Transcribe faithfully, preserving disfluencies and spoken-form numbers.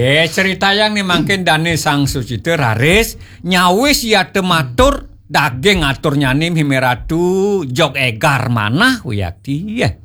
Eh, cerita yang nih makin dane sang suci teraris nyawis ya tematur daging atur nyanim himeratu jog egar manah uyakti ya.